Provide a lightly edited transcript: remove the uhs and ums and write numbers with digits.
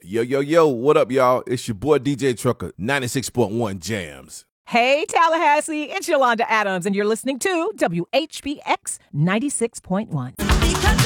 Yo, what up, y'all? It's your boy DJ Trucker, 96.1 Jams. Hey, Tallahassee, it's Yolanda Adams, and you're listening to WHBX 96.1.